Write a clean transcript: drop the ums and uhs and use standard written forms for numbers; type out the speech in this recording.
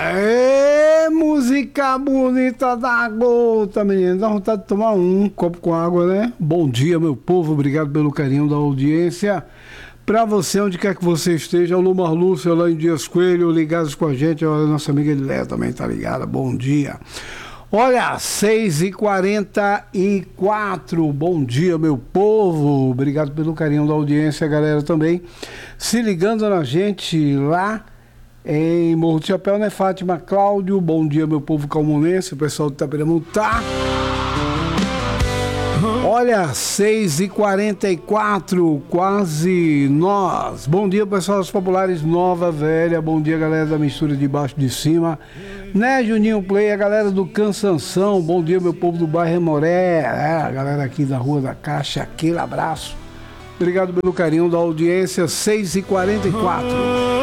Aê, música bonita da gota, menino. Dá vontade de tomar um copo com água, né? Bom dia, meu povo. Obrigado pelo carinho da audiência. Pra você, onde quer que você esteja, alô Marlúcia, lá em Dias Coelho, ligados com a gente. Olha, nossa amiga Eliléia também tá ligada. Bom dia. Olha, 6h44. Bom dia, meu povo. Obrigado pelo carinho da audiência, galera também. Se ligando na gente lá em Morro do Chapéu, né, Fátima Cláudio? Bom dia, meu povo calmonense, o pessoal do Itapiramutá. Olha, 6h44, quase nós. Bom dia, pessoal dos populares Nova Velha. Bom dia, galera da mistura de baixo de cima. Né, Juninho Play, a galera do Cansanção. Bom dia, meu povo do bairro Remoré. A galera aqui da Rua da Caixa, aquele abraço. Obrigado pelo carinho da audiência, 6h44.